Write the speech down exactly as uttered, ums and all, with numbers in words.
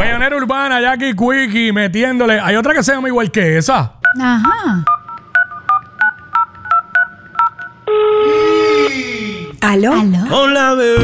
Bellonera Urbana, Jackie Quickie, metiéndole. Hay otra que se llama igual que esa. Ajá. ¿Aló? ¿Aló? Hola, bebé.